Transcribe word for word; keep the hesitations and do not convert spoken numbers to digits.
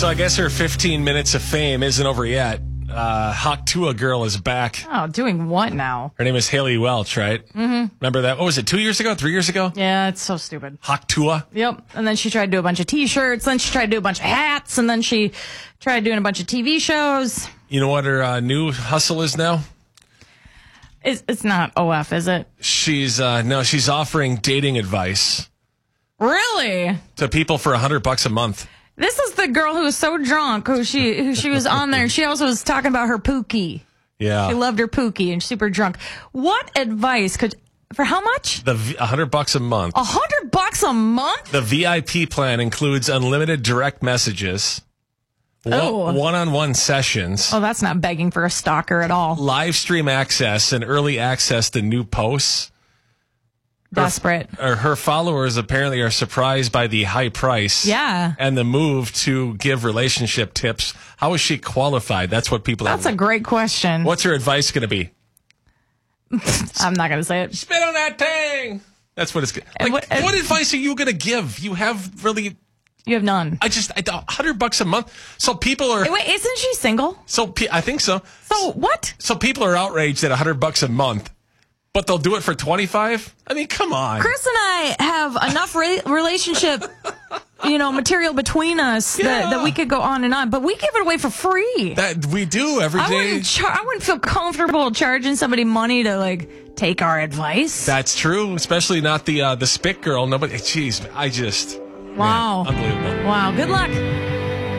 So I guess her fifteen minutes of fame isn't over yet. Uh, Haktua girl is back. Oh, doing what now? Her name is Haley Welch, right? Mm-hmm. Remember that? What was it, two years ago, three years ago? Yeah, it's so stupid. Haktua? Yep. And then she tried to do a bunch of T-shirts, then she tried to do a bunch of hats, and then she tried doing a bunch of T V shows. You know what her uh, new hustle is now? It's, it's not O F, is it? She's, uh, no, she's offering dating advice. Really? To people for a hundred bucks a month. This is the girl who was so drunk, who she who she was on there. She also was talking about her Pookie. Yeah. She loved her Pookie and super drunk. What advice could, for how much? The v- a hundred bucks a month. A hundred bucks a month? The V I P plan includes unlimited direct messages, Oh. one-on-one sessions, Oh, that's not begging for a stalker at all. live stream access, and early access to new posts. Desperate. Her, her followers apparently are surprised by the high price. Yeah. And the move to give relationship tips. How is she qualified? That's what people That's have. a great question. What's her advice going to be? I'm not going to say it. Spit on that thing. That's what it's going And like. what- and- What advice are you going to give? You have really. You have none. I just I, a hundred bucks a month. So people are. Wait, isn't she single? So pe- I think so. So what? So people are outraged at a hundred bucks a month, but they'll do it for twenty five. I mean, come on. Chris and I have enough re- relationship, you know, material between us Yeah. that, that we could go on and on, but we give it away for free. That we do every I day. wouldn't, char- I wouldn't feel comfortable charging somebody money to like take our advice. That's true, especially not the uh, the spit girl. Nobody. Jeez, I just. Wow. Man, unbelievable. Wow. Good luck.